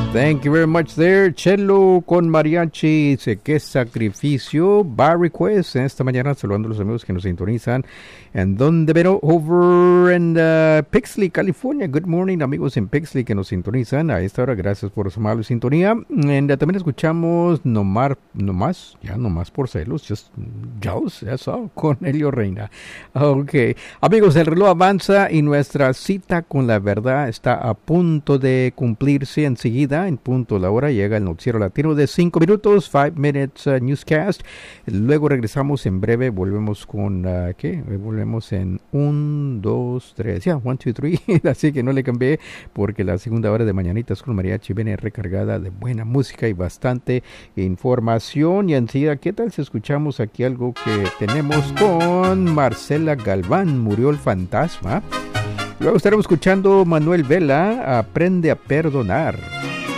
Thank you very much there. Chelo con mariachi. Dice, qué sacrificio. Bar request. En esta mañana saludando a los amigos que nos sintonizan. ¿En dónde? Pero over in Pixley, California. Good morning, amigos en Pixley que nos sintonizan a esta hora. Gracias por su amable sintonía. También escuchamos nomás por celos. Just eso, con Elio Reina. Ok. Amigos, el reloj avanza y nuestra cita con la verdad está a punto de cumplirse enseguida. En punto la hora llega el noticiero latino de 5 minutos, 5 minutes newscast. Luego regresamos en breve, volvemos con, volvemos en 1, 2, 3, 1, 2, 3, así que no le cambié porque la segunda hora de Mañanitas con Mariachi viene recargada de buena música y bastante información. Y enseguida, ¿qué tal si escuchamos aquí algo que tenemos con Marcela Galván? Murió el fantasma. Luego estaremos escuchando Manuel Vela, Aprende a Perdonar.